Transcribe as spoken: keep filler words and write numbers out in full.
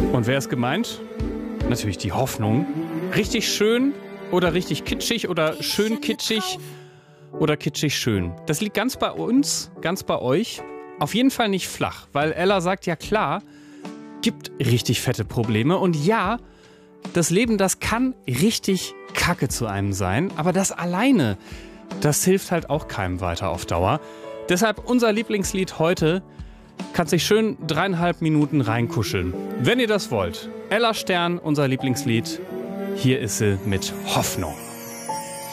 Und wer ist gemeint? Natürlich die Hoffnung. Richtig schön oder richtig kitschig oder schön kitschig oder kitschig schön. Das liegt ganz bei uns, ganz bei euch. Auf jeden Fall nicht flach, weil Ella sagt, ja klar, gibt richtig fette Probleme. Und ja, das Leben, das kann richtig kacke zu einem sein. Aber das alleine, das hilft halt auch keinem weiter auf Dauer. Deshalb unser Lieblingslied heute, kann sich schön dreieinhalb Minuten reinkuscheln. Wenn ihr das wollt. Ella Stern, unser Lieblingslied. Hier ist sie mit Hoffnung.